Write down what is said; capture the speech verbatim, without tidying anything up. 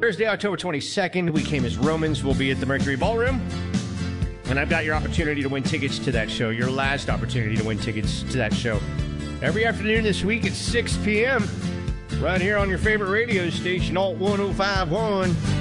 Thursday, October twenty-second, We Came as Romans will be at the Mercury Ballroom. And I've got your opportunity to win tickets to that show, your last opportunity to win tickets to that show. Every afternoon this week at six p.m., right here on your favorite radio station, Alt one oh five point one.